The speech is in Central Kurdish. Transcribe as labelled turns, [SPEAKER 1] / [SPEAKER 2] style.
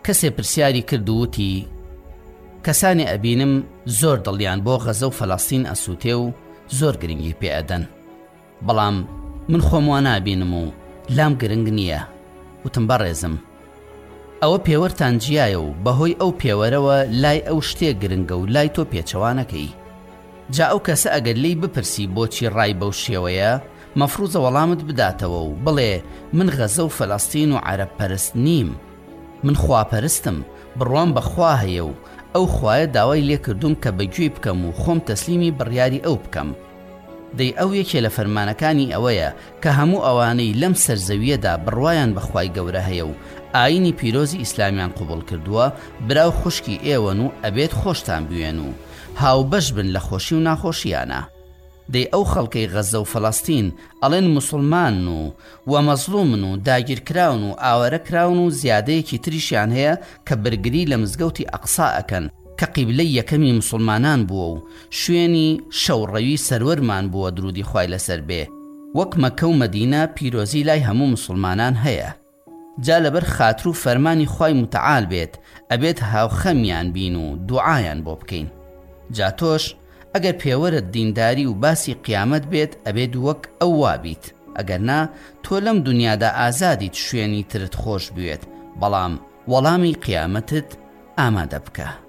[SPEAKER 1] کەسێ پرسیاری کرد و وتی کەسانی ئەبینم زۆر دڵیان بۆ غەزە و فەڵەستین ئەسووتێ و زۆر گرنگی پێ ئەدەن، بەڵام من خۆم وا نابینم و لام گرنگ نییە. وتم بەڕێزم، ئەوە پێوەرتان جیایە و بەهۆی ئەو پێوەرەوە لای ئەو شتێ گرنگە و لای تۆ پێچەوانەکەی. جا ئەو کەسە ئەگەر لی بپرسی بۆچی ڕای بەو شێوەیە، مەفروزە وەڵامت بداتەوە و بڵێ من غەزە و فەڵەستین و عەرەب پەرست نیم، من خواپەرستم، بڕوام بەخوا هەیە و ئەو خوایە داوای لێ کردوم کە بەگوێ بکەم و خۆم تەسلیمی بڕیاری ئەو بکەم. دەی ئەو یەکێ لە فەرمانەکانی ئەوەیە کە هەموو ئەوانەی لەم سەرزەویەدا بڕوایان بەخوای گەورە هەیە و ئاینی پیرۆزی ئیسلامیان قوبوڵ کردووە، براو خوشکی ئێوەن و ئەبێت خۆشتان بوێن و هاوبەش بن لە خۆشی و ناخۆشیانە. دەی ئەو خەڵکەی غەزە و فەڵەستین ئەڵێن موسڵمان و مەزلومن و داگیرکراون و ئاوەرەکراون و زیادەیەکی تریشیان هەیە کە برگری لە مزگەوتی ئەقسا ئەکەن کە قیبلەی یەکەمی موسڵمانان بووە و شوێنی شەوڕەوی سەروەرمان بووە درودی خوای لەسەر بێ، وەک مەکە و مەدینە پیرۆزی لای هەموو موسڵمانان هەیە. جا لەبەر خاتر و فەرمانی خوای متعال بێت ئەبێت هاوخەمیان بین و دوعایان بۆ بکەین. جا تۆش ئەگەر پێوەرت دینداری و باسی قیامەت بێت ئەبێت وەک ئەو وابیت، ئەگەر نا تۆ لەم دنیادا ئازادیت شوێنی ترت خۆش بوێت، بەڵام وەڵامی قیامەتت ئامادە بکە.